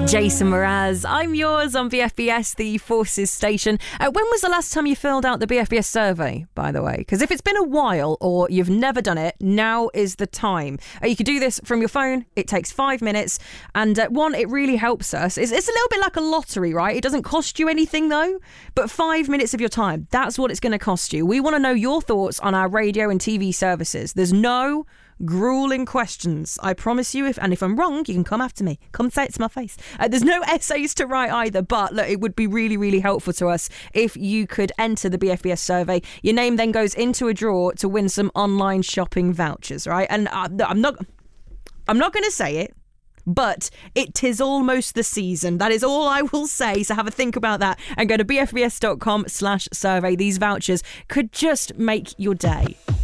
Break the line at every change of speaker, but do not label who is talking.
Jason Mraz, I'm yours on BFBS, the Forces station. When was the last time you filled out the BFBS survey, by the way? Because if it's been a while or you've never done it, now is the time. You can do this from your phone. It takes 5 minutes. And one, it really helps us. It's a little bit like a lottery, right? It doesn't cost you anything, though. But 5 minutes of your time, that's what it's going to cost you. We want to know your thoughts on our radio and TV services. There's no grueling questions, I promise you. If I'm wrong, you can come after me. Come say it to my face. There's no essays to write either, but look, it would be really, really helpful to us if you could enter the BFBS survey. Your name then goes into a draw to win some online shopping vouchers, right? And I'm not going to say it, but it is almost the season. That is all I will say. So have a think about that and go to bfbs.com/survey. These vouchers could just make your day.